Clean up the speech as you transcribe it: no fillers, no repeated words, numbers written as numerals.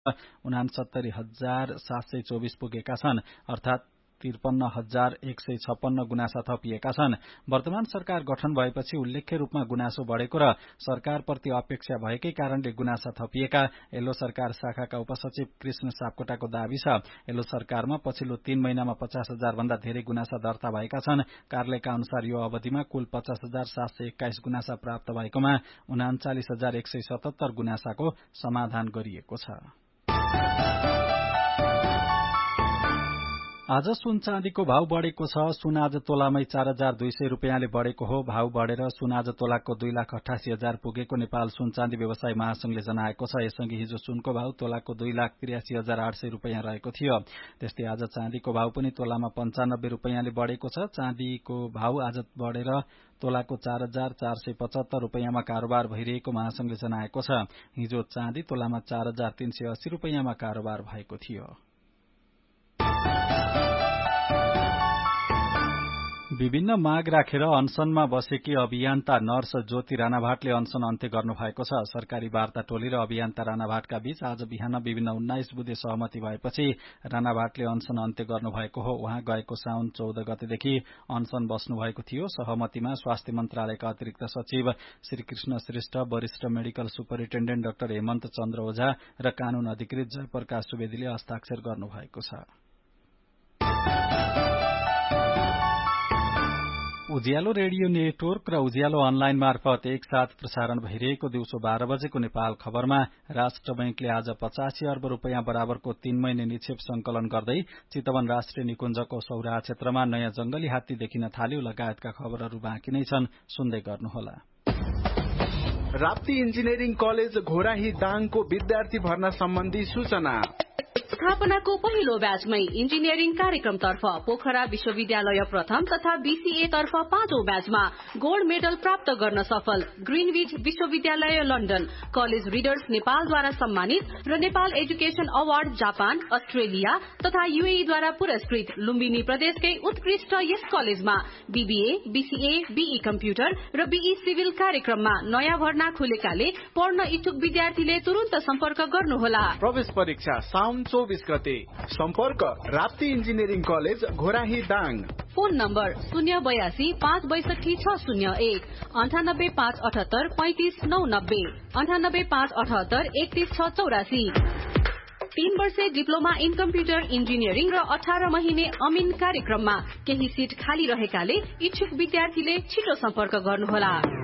69,724 पुगेका छन्, अर्थात 53,156 गुनासा थपिएका छन्। वर्तमान सरकार गठन भएपछि उल्लेख्य रूपमा गुनासो बढेको र सरकारप्रति अपेक्षा भएकै कारणले गुनासा थपिएका एल्लो सरकार शाखाका उपसचिव कृष्ण सापकोटाको दावी छ। एल्लो सरकारमा पछिल्लो 3 महिनामा 50,000 भन्दा धेरै गुनासा दर्ता भएका छन्। कार्यालयका अनुसार यो अवधिमा कुल 50,721 गुनासा प्राप्त भएकोमा 39,177 गुनासाको समाधान गरिएको छ। आज सुन चाँदीको भाव बढेको छ। सुन आज तोलामै 4,200 रुपियाँले बढेको हो। भाव बढेर सुन आज तोलाको 2,88,000 पुगेको नेपाल सुन चाँदी व्यवसाय महासंघले जनाएको छ। यससँगै हिजो सुनको भाव तोलाको 2,83,800 रुपियाँ रहेको थियो। त्यस्तै आज चाँदीको भाव पनि तोलामा 95 रुपियाँले बढेको छ। चाँदीको भाव आज बढेर तोलाको 4,475 रुपियाँमा कारोबार भइरहेको महासंघले जनाएको छ। हिजो चाँदी तोलामा 4,380 रुपियाँमा कारोबार भएको थियो। विभिन्न माग राखेर अनसनमा बसेकी अभियन्ता नर्स ज्योति राणाभाटले अनसन अन्त्य गर्नु भएको छ। सरकारी वार्ता टोली र अभियन्ता राणाभाटका बीच आज बिहान विभिन्न 19 बुँदे सहमति भएपछि राणाभाटले अनसन अन्त्य गर्नु भएको हो। उहाँ गएको साउन 14 गतेदेखि अनसन बस्नु भएको थियो। सहमतिमा स्वास्थ्य मन्त्रालयका अतिरिक्त सचिव श्री कृष्ण श्रेष्ठ, वरिष्ठ मेडिकल सुपरिन्टेण्डेन्ट डाक्टर हेमन्त चन्द्र ओझा र कानून अधिकृत जयप्रकाश सुवेदीले हस्ताक्षर गर्नु भएको छ। उज्यालो रेडियो नेटवर्क र उज्यालो अनलाइन मार्फत एकसाथ प्रसारण भइरहेको दिउँसो 12 बजेको नेपाल खबरमा राष्ट्र बैंकले आज 85 अर्ब रुपियाँ बराबरको 3 महिने निक्षेप संकलन गर्दै चितवन राष्ट्रिय निकुञ्जको सौराहा क्षेत्रमा नयाँ जंगली हात्ती देखिन थाल्यो लगायतका खबरहरू बाँकी नै छन्, सुन्दै गर्नुहोला। राप्ती इन्जिनियरिङ कलेज घोराही दाङको विद्यार्थी भर्ना सम्बन्धी सूचना। स्थापनाको पहिलो ब्याचमै इन्जिनियरिङ कार्यक्रमतर्फ पोखरा विश्वविद्यालय प्रथम तथा बीसीए तर्फ 5औं ब्याचमा गोल्ड मेडल प्राप्त गर्न सफल ग्रीनविच विश्वविद्यालय लन्डन, कलेज रिडर्स नेपालद्वारा सम्मानित र Nepal education award Japan, Australia तथा यूएईद्वारा पुरस्कृत लुम्बिनी प्रदेशकै उत्कृष्ट यस कलेजमा बीबीए, बीसीए, बीई कम्प्युटर र बीई सिभिल कार्यक्रममा नयाँ भर्ना खुलेकाले पढ्न इच्छुक विद्यार्थीले तुरुन्त सम्पर्क गर्नुहोला। प्रवेश परीक्षा साउन 24 गते। सम्पर्क Rapti engineering college Ghorahi Dang. Phone number 082 562 601 98 578 35 990 98 578 31 684। 3 वर्षे डिप्लोमा इन कम्प्युटर इन्जिनियरिङ र 18 महिने अमिन कार्यक्रममा केही सिट खाली रहेकाले इच्छुक विद्यार्थीले छिटो सम्पर्क गर्नुहोला।